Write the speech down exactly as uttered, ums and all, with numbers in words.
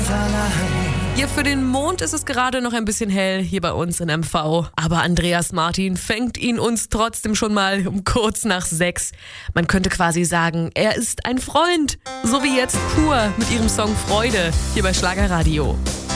Ja, für den Mond ist es gerade noch ein bisschen hell hier bei uns in M V. Aber Andreas Martin fängt ihn uns trotzdem schon mal um kurz nach sechs. Man könnte quasi sagen, er ist ein Freund. So wie jetzt Pur mit ihrem Song Freude hier bei Schlagerradio.